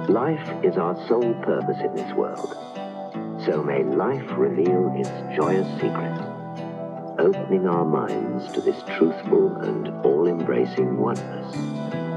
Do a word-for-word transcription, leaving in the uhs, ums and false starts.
Life is our sole purpose in this world. So may life reveal its joyous secrets, opening our minds to this truthful and all-embracing oneness.